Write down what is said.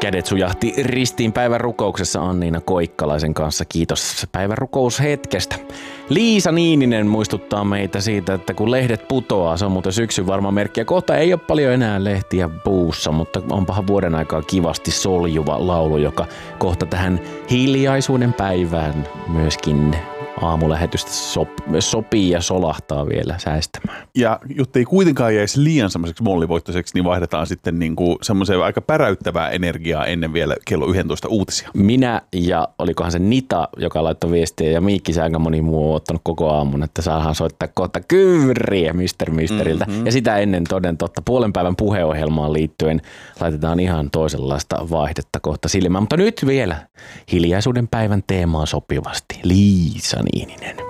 Kädet sujahti ristiin päivän rukouksessa Anniina Koikkalaisen kanssa. Kiitos päivän rukoushetkestä. Liisa Niininen muistuttaa meitä siitä, että kun lehdet putoaa, se on muuten syksyn varma merkki. Ja kohta ei ole paljon enää lehtiä puussa, mutta onpahan vuoden aikaa kivasti soljuva laulu, joka kohta tähän hiljaisuuden päivään myöskin aamulähetystä sopii ja solahtaa vielä säästämään. Ja jotta ei kuitenkaan jäisi liian semmoiseksi mollivoittoiseksi, niin vaihdetaan sitten niinku semmoiseen aika päräyttävää energiaa ennen vielä kello 11 uutisia. Minä ja olikohan se Nita, joka laittoi viestiä, ja Miikki se aika moni muu on ottanut koko aamun, että saadaan soittaa kohta kyvriä Misteriltä. Ja sitä ennen toden totta puolen päivän puheohjelmaan liittyen laitetaan ihan toisenlaista vaihdetta kohta silmään. Mutta nyt vielä hiljaisuuden päivän teemaan sopivasti Liisa Niininen.